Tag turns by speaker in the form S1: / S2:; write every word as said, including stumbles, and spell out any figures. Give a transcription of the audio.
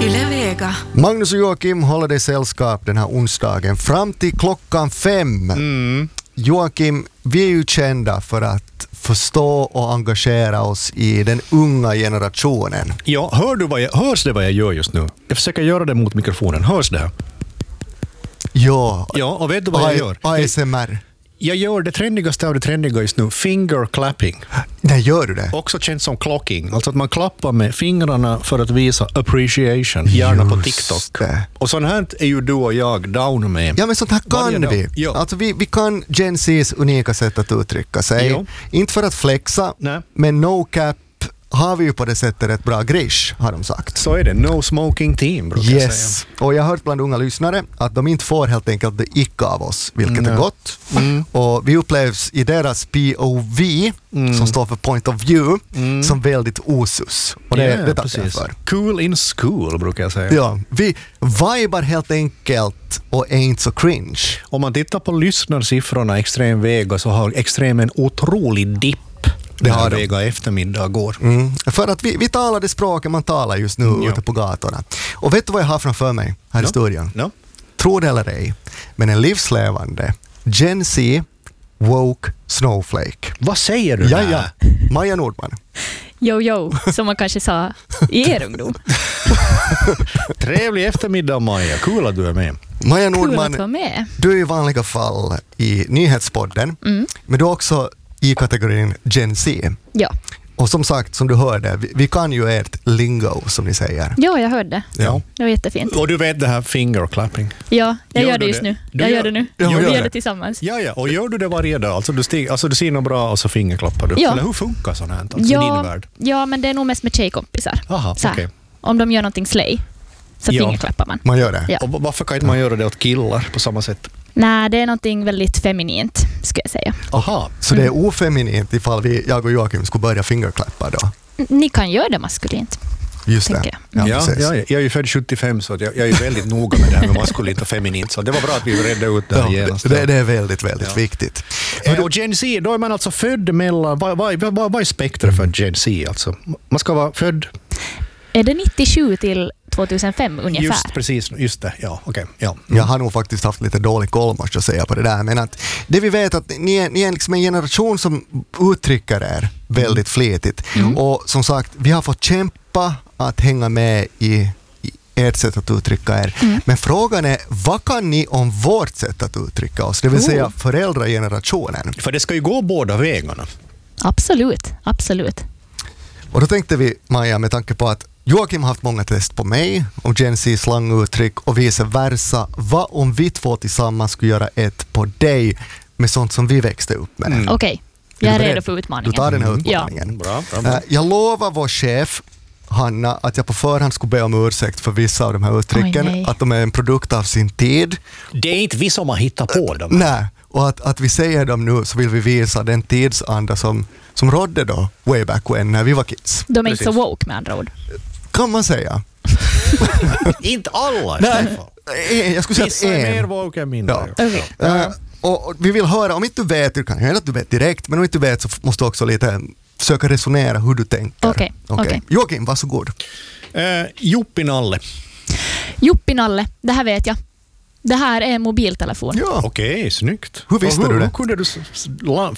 S1: Yle Vega.
S2: Magnus och Joakim håller dig sällskap den här onsdagen fram till klockan fem.
S3: Mm.
S2: Joakim, vi är ju kända för att förstå och engagera oss i den unga generationen.
S3: Ja, hör du vad jag, hörs det vad jag gör just nu? Jag försöker göra det mot mikrofonen. Hörs det här?
S2: Ja,
S3: Ja, och vet du vad jag gör?
S2: A S M R.
S3: Jag gör det trendigaste av det trendiga just nu. Finger clapping.
S2: Nej, gör du det?
S3: Också känt som clocking. Alltså att man klappar med fingrarna för att visa appreciation. Gärna på
S2: Just
S3: TikTok.
S2: det.
S3: Och sånt här är ju du och jag down med.
S2: Ja, men sånt här
S3: Varje
S2: kan
S3: dag.
S2: vi.
S3: Ja.
S2: Alltså vi, vi kan Gen Z's unika sätt att uttrycka sig.
S3: Jo.
S2: Inte för att flexa,
S3: Nej.
S2: men no cap har vi ju på det sättet ett bra grish, har de sagt.
S3: Så är det. No smoking team, brukar jag säga.
S2: Yes, och jag har hört bland unga lyssnare att de inte får helt enkelt det ick av oss, vilket
S3: Nej.
S2: är gott.
S3: Mm.
S2: Och vi upplevs i deras P O V,
S3: Mm.
S2: som står för point of view,
S3: Mm.
S2: som väldigt osus. Och det,
S3: Ja,
S2: det tackar jag
S3: precis.
S2: för.
S3: Cool in school, brukar jag säga.
S2: Ja, vi vibar helt enkelt och är inte så cringe.
S3: Om man tittar på lyssnarsiffrorna Extrem Vega så har Extrem en otrolig dipp.
S2: Det har de.
S3: Vega eftermiddag går.
S2: Mm. För att vi, vi talar det språket man talar just nu
S3: Ja.
S2: ute på gatorna. Och vet du vad jag har framför mig här i
S3: No.
S2: studion?
S3: No?
S2: Tro det eller ej, men en livslevande Gen Z woke snowflake.
S3: Vad säger du
S2: Ja,
S3: där?
S2: ja. Maja Nordman.
S4: Jo, jo, som man kanske sa i er ungdom.
S3: Trevlig eftermiddag, Maja. Kul att du är med.
S2: Maja
S4: Kul att vara
S2: Nordman,
S4: med.
S2: du är i vanliga fall i nyhetspodden,
S4: Mm.
S2: men du är också i kategorin Gen Z.
S4: Ja.
S2: Och som sagt, som du hörde, vi, vi kan ju ert lingo, som ni säger.
S4: ja, jag hörde.
S2: Ja.
S4: Det var jättefint.
S3: Och du vet det här finger clapping?
S4: Ja, jag
S3: Gör
S4: gör det
S3: du
S4: just
S3: det?
S4: nu.
S3: Du
S4: Jag
S3: gör-
S4: gör det nu.
S2: Ja,
S4: Vi
S2: gör
S4: gör
S2: det.
S4: det tillsammans.
S3: Ja, ja. Och gör du det varje dag? Alltså du, stig, alltså du ser något bra och så fingerklappar du?
S4: Ja.
S3: Eller hur funkar sånt här alltså, i din
S4: Ja,
S3: värld?
S4: ja, men det är nog mest med tjejkompisar.
S3: Aha,
S4: Så här,
S3: okej.
S4: om de gör någonting slay så
S3: Ja.
S4: fingerklappar man.
S2: Man gör det.
S4: Ja.
S3: Och varför kan inte man göra det åt killar på samma sätt?
S4: Nej, det är någonting väldigt feminint, skulle jag säga.
S3: Aha.
S2: Så det är ofeminint ifall vi, jag och Joakim skulle börja fingerklappa då.
S4: N- Ni kan göra det maskulint.
S2: Just det.
S4: Tänker jag.
S2: Ja,
S3: Ja,
S2: precis.
S3: ja, jag är ju född sjuttiofem så att jag, jag är ju väldigt noga med det här med maskulint och feminint. Så det var bra att vi redde ut det här
S2: Ja,
S3: genast.
S2: det, det är väldigt, väldigt
S3: Ja.
S2: viktigt.
S3: Eh, Och Gen Z, då är man alltså född mellan... Vad, vad, vad, vad är spektrat för Gen Z? Alltså? Man ska vara född...
S4: Är det nittiosju till tvåtusenfem ungefär?
S3: Just precis, just det. Ja, okej. Ja.
S2: Jag har nog faktiskt haft lite dålig koll, måste jag säga, på det där. Men att det vi vet att ni är, ni är liksom en generation som uttrycker er väldigt flitigt. Och som sagt, vi har fått kämpa att hänga med i, i ert sätt att uttrycka er. Men frågan är, vad kan ni om vårt sätt att uttrycka oss? Det vill säga föräldragenerationen.
S3: För det ska ju gå båda vägarna.
S4: Absolut, absolut.
S2: Och då tänkte vi, Maja, med tanke på att Joakim har haft många test på mig om Gen Z slanguttryck och vice versa. Vad om vi två tillsammans skulle göra ett på dig med sånt som vi växte upp med?
S3: Mm.
S4: Okej,
S2: Är
S4: jag
S2: du
S4: är
S2: beredd?
S4: redo för utmaningen.
S2: Du tar den här
S4: Ja.
S2: utmaningen.
S3: Bra, bra, bra.
S2: Eh, Jag lovar vår chef Hanna att jag på förhand skulle be om ursäkt för vissa av de här uttrycken.
S4: Oj, nej.
S2: Att de är en produkt av sin tid.
S3: Det är inte vi som har hittat på dem.
S2: Nej, och att, att vi säger dem nu så vill vi visa den tidsanda som, som rådde då way back when när vi var kids.
S4: De är inte så
S3: Precis.
S4: woke med andra ord.
S2: Kan man säga.
S3: Inte alla i
S2: Nej.
S3: alla fall.
S2: Eh, Jag skulle
S3: Vissa
S2: säga
S3: är
S2: att
S3: mer
S2: en.
S3: woke än mindre.
S2: Ja.
S4: Okej.
S2: Eh, och, och vi vill höra, om inte du vet, det kan hända att du vet direkt, men om inte du vet så f- måste du också lite försöka resonera hur du tänker.
S4: Okej, okej.
S2: Joakim, varsågod.
S3: Eh, Juppinalle.
S4: Juppinalle, det här vet jag. Det här är en mobiltelefon.
S2: Ja.
S3: Okej, snyggt.
S2: Hur visste
S3: Och
S2: du det?
S3: Hur kunde du s- s- la-